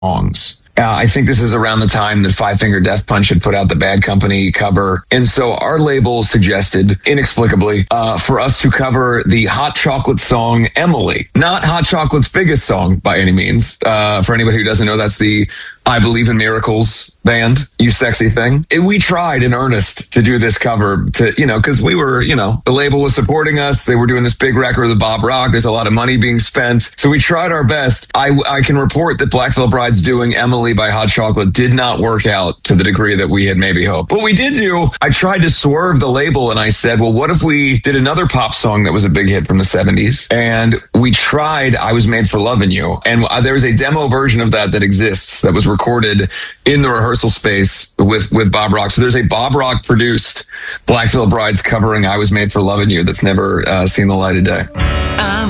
songs. I think this is around the time that Five Finger Death Punch had put out the Bad Company cover. And so our label suggested, inexplicably, for us to cover the Hot Chocolate song, Emily. Not Hot Chocolate's biggest song by any means. For anybody who doesn't know, that's the I Believe in Miracles band, You Sexy Thing. We tried in earnest to do this cover to, because we were, the label was supporting us. They were doing this big record with Bob Rock. There's a lot of money being spent. So we tried our best. I can report that Black Veil Bride's doing Emily by Hot Chocolate did not work out to the degree that we had maybe hoped. What we did do, I tried to swerve the label and I said, well, what if we did another pop song that was a big hit from the 70s? And we tried I Was Made for Lovin' You. And there's a demo version of that exists that was recorded in the rehearsal space with Bob Rock. So there's a Bob Rock produced Black Veil Bride's covering I Was Made for Lovin' You that's never seen the light of day. I